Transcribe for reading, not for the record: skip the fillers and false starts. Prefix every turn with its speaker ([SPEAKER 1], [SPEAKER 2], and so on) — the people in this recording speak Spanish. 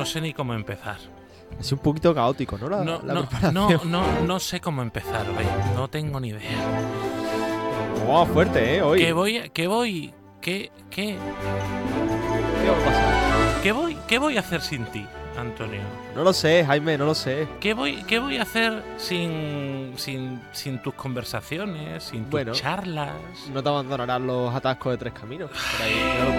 [SPEAKER 1] no sé ni cómo empezar.
[SPEAKER 2] Ha sido un poquito caótico, ¿no? La preparación.
[SPEAKER 1] No sé cómo empezar hoy. No tengo ni idea.
[SPEAKER 2] Wow, fuerte, hoy.
[SPEAKER 1] ¿Qué va a pasar? ¿Qué voy a hacer sin ti, Antonio?
[SPEAKER 2] No lo sé, Jaime, no lo sé.
[SPEAKER 1] ¿Qué voy a hacer sin tus conversaciones, sin tus charlas?
[SPEAKER 2] No te abandonarán los atascos de Tres Caminos. Por ahí, míralo por